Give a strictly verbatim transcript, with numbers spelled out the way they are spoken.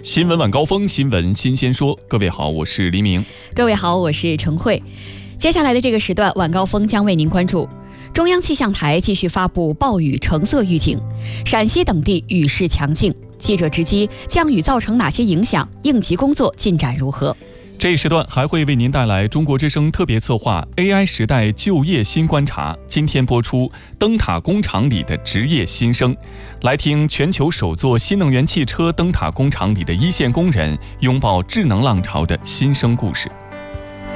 新闻晚高峰，新闻新鲜说。各位好，我是黎明。 各位好，我是陈慧。接下来的这个时段，晚高峰将为您关注中央气象台继续发布暴雨橙色预警，陕西等地雨势强劲。记者直击降雨造成哪些影响，应急工作进展如何？ 这一时段还会为您带来中国之声特别策划 A I 时代就业新观察，今天播出灯塔工厂里的职业新生，来听全球首座新能源汽车灯塔工厂里的一线工人拥抱智能浪潮的新生故事。